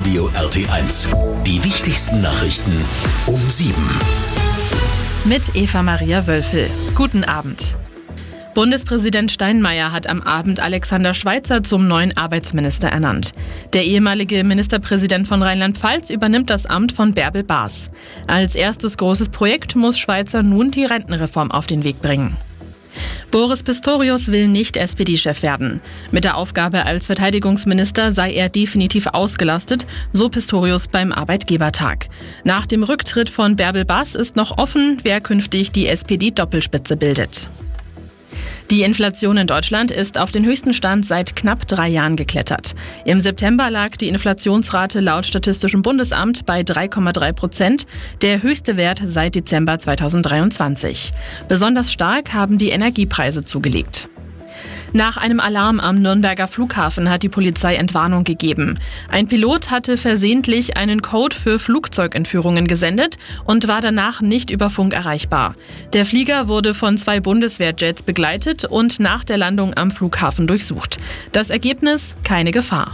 Hitradio RT1. Die wichtigsten Nachrichten um 7. Mit Eva-Maria Wölfel. Guten Abend. Bundespräsident Steinmeier hat am Abend Alexander Schweitzer zum neuen Arbeitsminister ernannt. Der ehemalige Ministerpräsident von Rheinland-Pfalz übernimmt das Amt von Bärbel Baas. Als erstes großes Projekt muss Schweitzer nun die Rentenreform auf den Weg bringen. Boris Pistorius will nicht SPD-Chef werden. Mit der Aufgabe als Verteidigungsminister sei er definitiv ausgelastet, so Pistorius beim Arbeitgebertag. Nach dem Rücktritt von Bärbel Baas ist noch offen, wer künftig die SPD-Doppelspitze bildet. Die Inflation in Deutschland ist auf den höchsten Stand seit knapp 3 Jahren geklettert. Im September lag die Inflationsrate laut Statistischem Bundesamt bei 3,3%, der höchste Wert seit Dezember 2023. Besonders stark haben die Energiepreise zugelegt. Nach einem Alarm am Nürnberger Flughafen hat die Polizei Entwarnung gegeben. Ein Pilot hatte versehentlich einen Code für Flugzeugentführungen gesendet und war danach nicht über Funk erreichbar. Der Flieger wurde von 2 Bundeswehrjets begleitet und nach der Landung am Flughafen durchsucht. Das Ergebnis: keine Gefahr.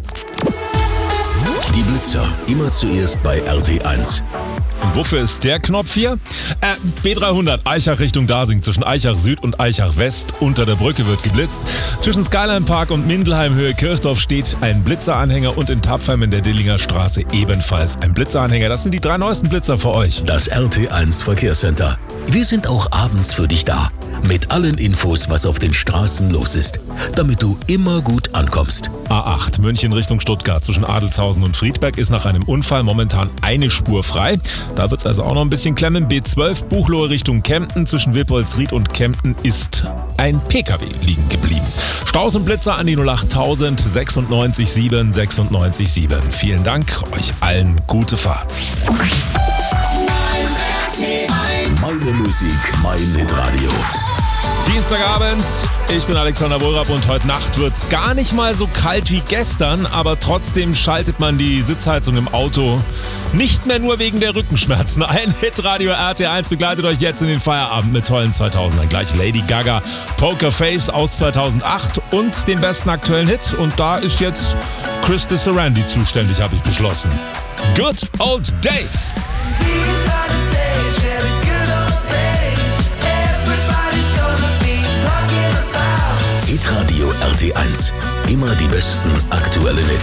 Die Blitzer, immer zuerst bei RT1. Und wofür ist der Knopf hier? B300, Eichach Richtung Dasing, zwischen Eichach Süd und Eichach West. Unter der Brücke wird geblitzt. Zwischen Skyline Park und Mindelheim Höhe Kirchdorf steht ein Blitzeranhänger und in Tapfheim in der Dillinger Straße ebenfalls ein Blitzeranhänger. Das sind die 3 neuesten Blitzer für euch. Das RT1 Verkehrscenter. Wir sind auch abends für dich da. Mit allen Infos, was auf den Straßen los ist. Damit du immer gut ankommst. A8 München Richtung Stuttgart zwischen Adelzhausen und Friedberg ist nach einem Unfall momentan eine Spur frei. Da wird es also auch noch ein bisschen klemmen. B12 Buchloe Richtung Kempten zwischen Wilpolsried und Kempten ist ein PKW liegen geblieben. Staus und Blitzer an die 08000 96 7 96 7. Vielen Dank, euch allen gute Fahrt. Meine Musik, mein Hitradio. Dienstagabend, ich bin Alexander Wohlrab und heute Nacht wird's gar nicht mal so kalt wie gestern, aber trotzdem schaltet man die Sitzheizung im Auto nicht mehr nur wegen der Rückenschmerzen ein. Hitradio RT1 begleitet euch jetzt in den Feierabend mit tollen 2000ern. Gleich Lady Gaga, Poker Face aus 2008 und den besten aktuellen Hit. Und da ist jetzt Chris Sarandon zuständig, habe ich beschlossen. Good Old Days. Hitradio RT1. Immer die besten aktuellen Hits.